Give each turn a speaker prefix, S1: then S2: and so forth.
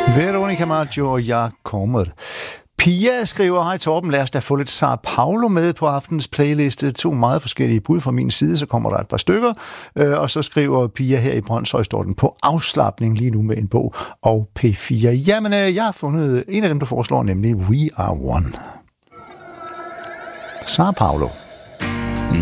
S1: Veronica Maggio, jeg kommer. Pia skriver, hej Torben, lad os da få lidt Sao Paulo med på aftenens playliste. 2 meget forskellige bud fra min side, så kommer der et par stykker. Og så skriver Pia her i Brønshøj, står den på afslapning lige nu med en bog og P4. Jamen, jeg har fundet en af dem, der foreslår, nemlig We Are One. Sao Paulo.